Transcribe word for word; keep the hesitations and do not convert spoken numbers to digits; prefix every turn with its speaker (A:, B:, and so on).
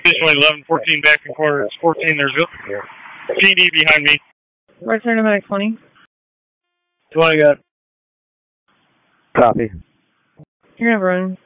A: Additionally, eleven fourteen back in quarter. It's fourteen. There's a P D behind me.
B: Right turn to twenty.
A: twenty got.
C: Copy.
B: You're gonna run.